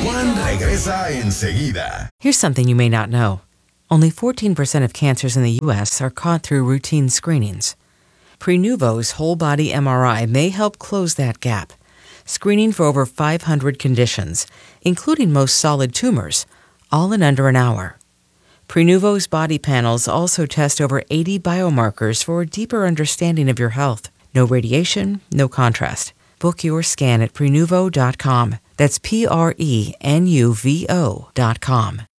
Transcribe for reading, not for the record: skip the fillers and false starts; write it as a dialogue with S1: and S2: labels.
S1: Juan regresa enseguida.
S2: Here's something you may not know. Only 14% of cancers in the U.S. are caught through routine screenings. Prenuvo's whole-body MRI may help close that gap, screening for over 500 conditions, including most solid tumors, all in under an hour. Prenuvo's body panels also test over 80 biomarkers for a deeper understanding of your health. No radiation, no contrast. Book your scan at Prenuvo.com. That's Prenuvo.com.